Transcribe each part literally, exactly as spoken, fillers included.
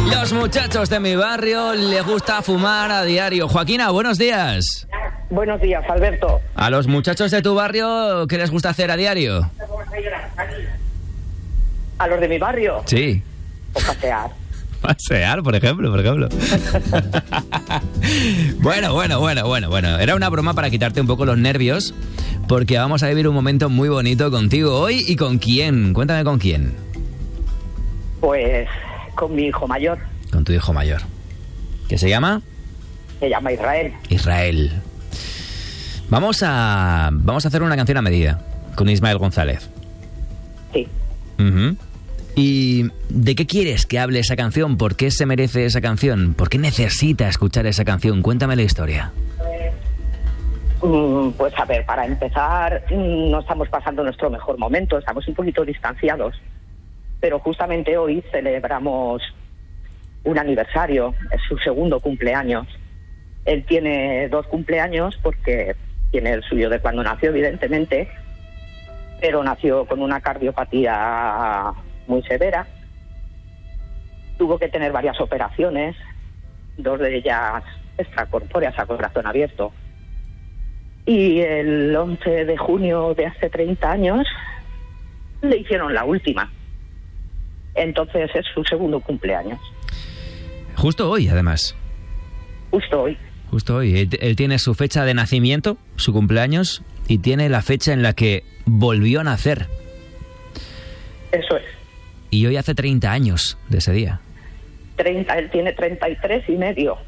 Los muchachos de mi barrio les gusta fumar a diario. Joaquina, buenos días. Buenos días, Alberto. A los muchachos de tu barrio, ¿qué les gusta hacer a diario? ¿A los de mi barrio? Sí. O pasear. Pasear, por ejemplo, por ejemplo. Bueno, bueno, bueno, bueno, bueno. Era una broma para quitarte un poco los nervios, porque vamos a vivir un momento muy bonito contigo hoy. ¿Y con quién? Cuéntame con quién. Pues con mi hijo mayor. Con tu hijo mayor. ¿Qué se llama? Se llama Israel. Israel. Vamos a, vamos a hacer una canción a medida con Ismael González. Sí. Uh-huh. ¿Y de qué quieres que hable esa canción? ¿Por qué se merece esa canción? ¿Por qué necesita escuchar esa canción? Cuéntame la historia. Mm, pues a ver, para empezar, no estamos pasando nuestro mejor momento, estamos un poquito distanciados. Pero justamente hoy celebramos un aniversario, es su segundo cumpleaños. Él tiene dos cumpleaños porque tiene el suyo de cuando nació, evidentemente, pero nació con una cardiopatía muy severa. Tuvo que tener varias operaciones, dos de ellas extracorpóreas a corazón abierto. Y el once de junio de hace treinta años le hicieron la última. Entonces es su segundo cumpleaños. Justo hoy, además. Justo hoy. Justo hoy. Él, él tiene su fecha de nacimiento, su cumpleaños, y tiene la fecha en la que volvió a nacer. Eso es. Y hoy hace treinta años de ese día. treinta, él tiene treinta y tres y medio.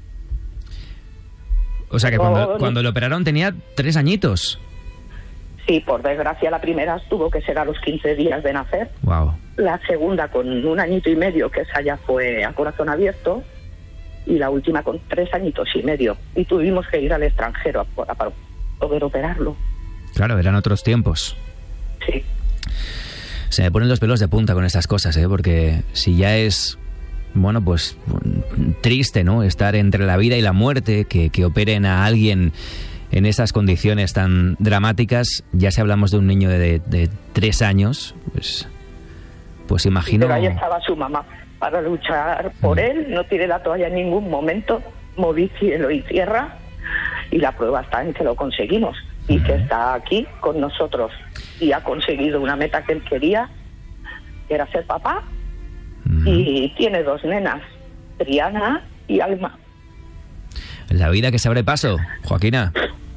O sea que cuando, cuando lo operaron tenía tres añitos. Sí, por desgracia la primera tuvo que ser a los quince días de nacer. Wow. La segunda con un añito y medio, que esa ya fue a corazón abierto. Y la última con tres añitos y medio. Y tuvimos que ir al extranjero para poder operarlo. Claro, eran otros tiempos. Sí. Se me ponen los pelos de punta con estas cosas, ¿eh? Porque si ya es, bueno, pues triste, ¿no? Estar entre la vida y la muerte, que, que operen a alguien en esas condiciones tan dramáticas, ya si hablamos de un niño de, de, de tres años, pues, pues imagino... Pero ahí estaba su mamá para luchar por él, no tiré la toalla en ningún momento, moví cielo y tierra, y la prueba está en que lo conseguimos, y que está aquí con nosotros, y ha conseguido una meta que él quería, que era ser papá, uh-huh. Y tiene dos nenas, Triana y Alma. La vida que se abre paso, Joaquina.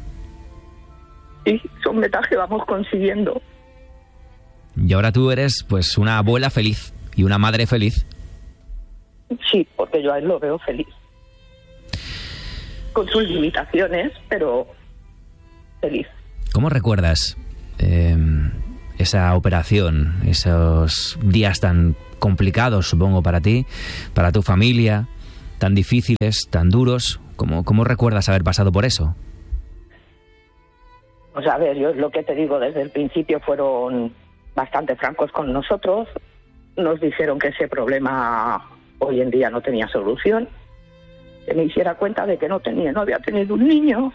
Sí, son metas que vamos consiguiendo. Y ahora tú eres, pues, una abuela feliz y una madre feliz. Sí, porque yo a él lo veo feliz. Con sus limitaciones, pero feliz. ¿Cómo recuerdas eh, esa operación, esos días tan complicados, supongo, para ti, para tu familia, tan difíciles, tan duros? ¿Cómo, cómo recuerdas haber pasado por eso? Pues a ver, yo lo que te digo, desde el principio fueron bastante francos con nosotros. Nos dijeron que ese problema hoy en día no tenía solución, que me hiciera cuenta de que no tenía, no había tenido un niño.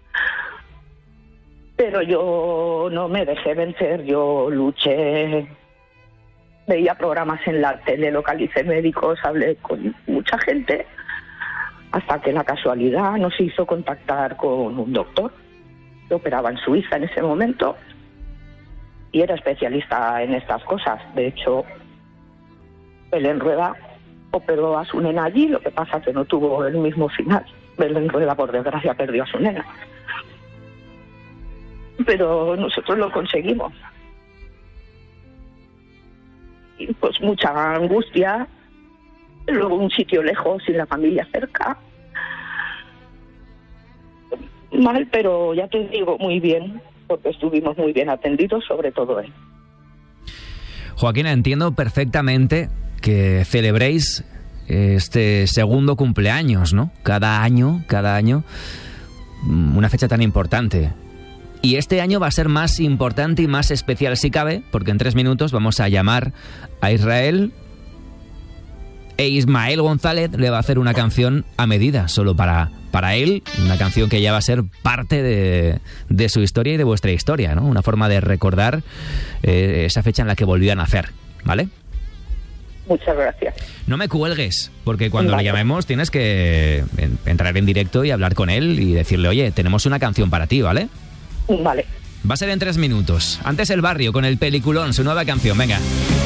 Pero yo no me dejé vencer, yo luché, veía programas en la tele, localicé médicos, hablé con mucha gente, hasta que la casualidad nos hizo contactar con un doctor que operaba en Suiza en ese momento y era especialista en estas cosas. De hecho, Belén Rueda operó a su nena allí, lo que pasa es que no tuvo el mismo final. Belén Rueda, por desgracia, perdió a su nena. Pero nosotros lo conseguimos. Y pues mucha angustia, luego un sitio lejos, sin la familia cerca. Mal, pero ya te digo, muy bien, porque estuvimos muy bien atendidos, sobre todo él. Joaquina, entiendo perfectamente que celebréis este segundo cumpleaños, ¿no? Cada año, cada año, una fecha tan importante. Y este año va a ser más importante y más especial si cabe, porque en tres minutos vamos a llamar a Israel e Ismael González le va a hacer una canción a medida, solo para, para él, una canción que ya va a ser parte de, de su historia y de vuestra historia, ¿no? Una forma de recordar eh, esa fecha en la que volvió a nacer, ¿vale? Muchas gracias. No me cuelgues, porque cuando Vale. le llamemos tienes que en- entrar en directo y hablar con él y decirle, oye, tenemos una canción para ti, ¿vale? Vale. Va a ser en tres minutos. Antes El Barrio con El Peliculón, su nueva canción, venga.